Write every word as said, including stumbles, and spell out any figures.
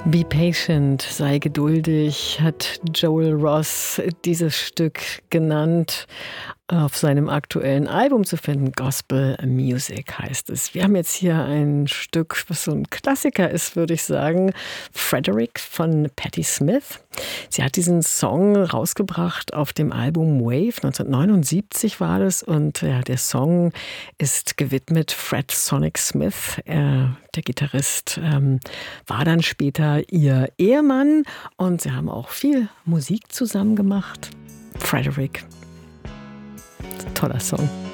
Be patient, sei geduldig, hat Joel Ross dieses Stück genannt. Auf seinem aktuellen Album zu finden, Gospel Music heißt es. Wir haben jetzt hier ein Stück, was so ein Klassiker ist, würde ich sagen. Frederick von Patti Smith. Sie hat diesen Song rausgebracht auf dem Album Wave, neunzehnhundertneunundsiebzig war das. Und ja, der Song ist gewidmet Fred Sonic Smith. Er, der Gitarrist, ähm, war dann später ihr Ehemann. Und sie haben auch viel Musik zusammen gemacht. Frederick. Toller Song.